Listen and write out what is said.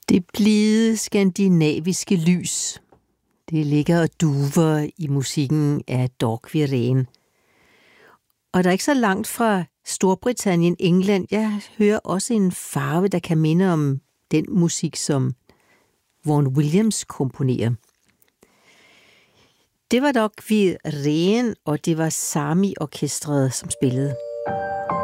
Det blide skandinaviske lys. Det ligger og duver i musikken af Dag Wirén. Og der er ikke så langt fra Storbritannien, England. Jeg hører også en farve, der kan minde om den musik, som Vaughan Williams komponerer. Det var Dag Wirén, og det var Sami Orkestret, som spillede.